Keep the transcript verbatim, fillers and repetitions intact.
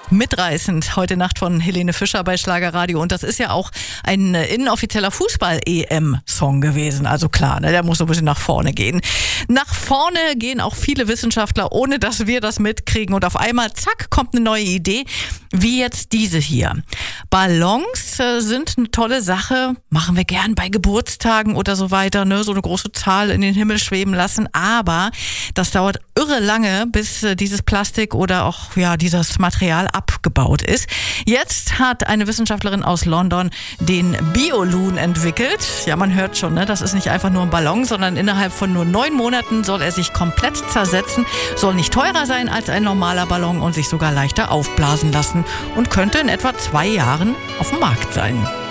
Mitreißend heute Nacht von Helene Fischer bei Schlagerradio. Und das ist ja auch ein inoffizieller Fußball-E M-Song gewesen. Also klar, ne, der muss so ein bisschen nach vorne gehen. Nach vorne gehen auch viele Wissenschaftler, ohne dass wir das mitkriegen. Und auf einmal, zack, kommt eine neue Idee, wie jetzt diese hier. Ballons äh, sind eine tolle Sache, machen wir gern bei Geburtstagen oder so weiter, ne, so eine große Zahl in den Himmel schweben lassen. Aber das dauert irre lange, bis äh, dieses Plastik oder auch ja dieses Material abgebaut ist. Jetzt hat eine Wissenschaftlerin aus London den Bioloon entwickelt. Ja, man hört schon, ne? Das ist nicht einfach nur ein Ballon, sondern innerhalb von nur neun Monaten soll er sich komplett zersetzen, soll nicht teurer sein als ein normaler Ballon und sich sogar leichter aufblasen lassen und könnte in etwa zwei Jahren auf dem Markt sein.